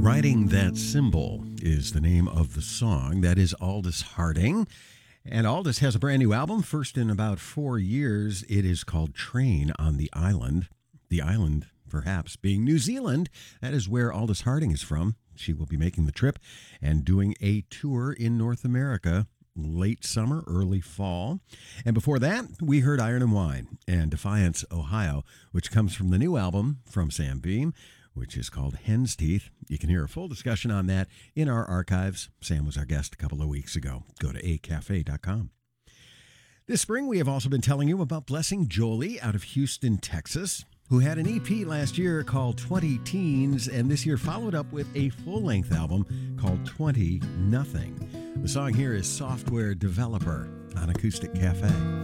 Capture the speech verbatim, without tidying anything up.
Riding That Cymbal is the name of the song. That is Aldous Harding. And Aldous has a brand new album, first in about four years. It is called Train on the Island. The island, perhaps, being New Zealand. That is where Aldous Harding is from. She will be making the trip and doing a tour in North America late summer, early fall. And before that, we heard Iron and Wine and Defiance, Ohio, which comes from the new album from Sam Beam, which is called Hen's Teeth. You can hear a full discussion on that in our archives. Sam was our guest a couple of weeks ago. Go to a cafe dot com. This spring, we have also been telling you about Blessing Jolie out of Houston, Texas, who had an E P last year called twenty Teens, and this year followed up with a full-length album called twenty Nothing. The song here is Software Developer on Acoustic Cafe.